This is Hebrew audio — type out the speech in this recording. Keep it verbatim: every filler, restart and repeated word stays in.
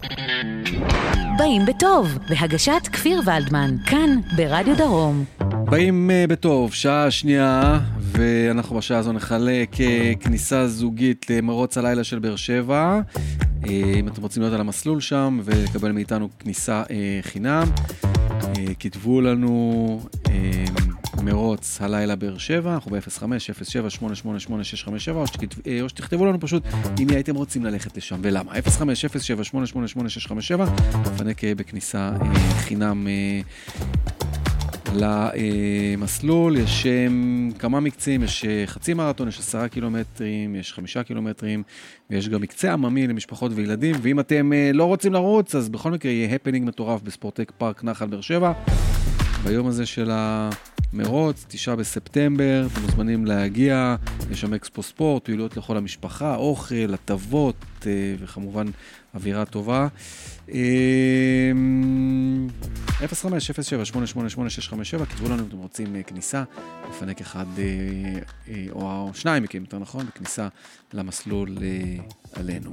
באים בטוב, בהגשת כפיר ולדמן, כאן ברדיו דרום. באים בטוב, שעה שנייה, ואנחנו בשעה הזו נחלק כניסה זוגית למרוץ הלילה של באר שבע. אם אתם רוצים להיות על המסלול שם ולקבל מאיתנו כניסה חינם, כתבו לנו מרוץ הלילה באר שבע, אנחנו ב-אפס חמש אפס שבע שמונה שמונה שמונה שש חמש שבע, או שתכתבו לנו פשוט אם הייתם רוצים ללכת לשם ולמה. אפס חמש אפס שבע שמונה שמונה שמונה שש חמש שבע, נפנק בכניסה חינם למסלול. יש כמה מקצים, יש חצי מרתון, יש עשרה קילומטרים, יש חמישה קילומטרים, ויש גם מקצה עממי למשפחות וילדים, ואם אתם לא רוצים לרוץ, אז בכל מקרה יהיה הפנינג מטורף בספורטק פארק נחל באר שבע, ביום הזה של המרוץ, תשעה בספטמבר, אתם מוזמנים להגיע, יש שם אקספו ספורט, פעילויות לכל המשפחה, אוכל, הטבות, וכמובן אווירה טובה. אפס חמש אפס שבע שמונה שמונה שמונה שש חמש שבע, כתבו לנו אם אתם רוצים כניסה, לפנק אחד או שניים מכם, יותר נכון, בכניסה למסלול עלינו.